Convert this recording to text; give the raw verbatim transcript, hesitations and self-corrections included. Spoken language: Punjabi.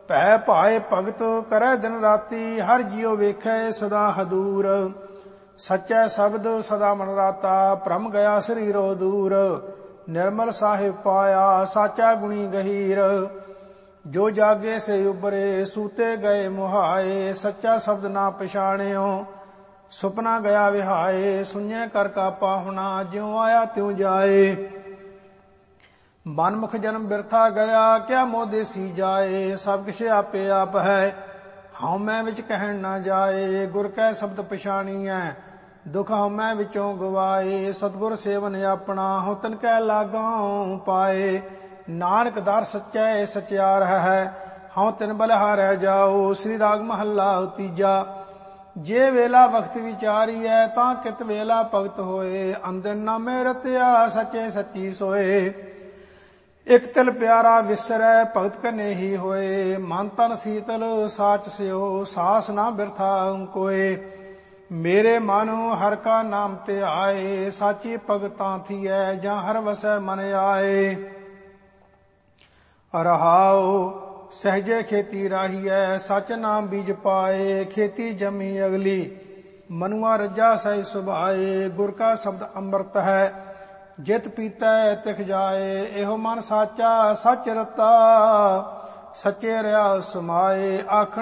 ਭੈ ਭਾਏ ਭਗਤ ਕਰੈ ਦਿਨ ਰਾਤੀ, ਹਰ ਜਿਉ ਵੇਖੈ ਸਦਾ ਹਦੂਰ। ਸੱਚੈ ਸ਼ਬਦ ਸਦਾ ਮਨ ਰਾਤਾ, ਭ੍ਰਮ ਗਿਆ ਸਰੀਰੋ ਦੂਰ। ਨਿਰਮਲ ਸਾਹਿਬ ਪਾਇਆ ਸਾਚਾ ਗੁਣੀ ਗਹੀਰ, ਜੋ ਜਾਗੇ ਸੇ ਉਬਰੇ ਸੂਤੇ ਗਏ ਮੁਹਾਏ। ਸੱਚਾ ਸ਼ਬਦ ਨਾ ਪਛਾਣਿਓ ਸੁਪਨਾ ਗਿਆ ਵਿਹਾਏ, ਸੁਣਿਐ ਕਰ ਕਾ ਪਾਹੁਣਾ ਜਿਉ ਆਇਆ ਤਿਉ ਜਾਏ। ਮਨਮੁਖ ਜਨਮ ਬਿਰਥਾ ਗਿਆ, ਕਿਆ ਮੋਹ ਦੇਸੀ ਜਾਏ। ਸਭ ਕਿਛ ਆਪੇ ਆਪ ਹੈ, ਹਉ ਮੈਂ ਵਿੱਚ ਕਹਿਣ ਨਾ ਜਾਏ। ਗੁਰ ਕੈ ਸ਼ਬਦ ਪਛਾਣੀਐ, ਦੁਖ ਹਉ ਮੈਂ ਵਿੱਚੋਂ ਗਵਾਏ। ਸਤਿਗੁਰ ਸੇਵਨ ਆਪਣਾ, ਹਉ ਤਨ ਕੈ ਲਾਗਾਂ ਪਾਏ। ਨਾਨਕ ਦਰ ਸੱਚੈ ਸਚਿਆਰ ਹੈ, ਹਉ ਤਿਨ ਬਲਿਹਾਰੈ ਜਾਓ। ਸ੍ਰੀ ਰਾਗ ਮਹੱਲਾ ਤੀਜਾ। ਜੇ ਵੇਲਾ ਵਕਤ ਵਿਚਾਰੀਐ, ਤਾਂ ਕਿਤ ਵੇਲਾ ਭਗਤ ਹੋਏ। ਅੰਦਨ ਨਾਮੇ ਰਤਿਆ ਸੱਚੇ ਸੱਚੀ ਸੋਏ। ਇਕ ਤਿਲ ਪਿਆਰਾ ਵਿਸਰੈ, ਭਗਤ ਕਨੇ ਹੀ ਹੋਏ। ਮਨ ਤਨ ਸੀਤਲ ਸਾਚ ਸਿਓ, ਸਾਸ ਨਾ ਬਿਰਥਾ ਕੋਏ। ਮੇਰੇ ਮਨ ਹਰ ਕਾ ਨਾਮ ਧਿਆਏ, ਸਾਚੀ ਭਗਤਾਂ ਥੀਐ ਜਾਂ ਹਰ ਵਸੈ ਮਨ ਆਏ। ਰਹਾਉ ਸਹਜੇ ਖੇਤੀ ਰਾਹੀਐ, ਸਚ ਨਾਮ ਬੀਜ ਪਾਏ। ਖੇਤੀ ਜਮੀ ਅਗਲੀ, ਮਨੁਆ ਰੱਜਾ ਸਹਿ ਸੁਭਾਏ। ਗੁਰ ਕਾ ਸ਼ਬਦ ਅੰਮ੍ਰਿਤ ਹੈ, ਜਿਤ ਪੀਤੈ ਤਿਖ ਜਾਏ। ਇਹੋ ਮਨ ਸਾਚਾ ਸਚ ਰਤਾ, ਸੱਚੇ ਰਿਆ ਸਮਾਏ। ਆਖਣ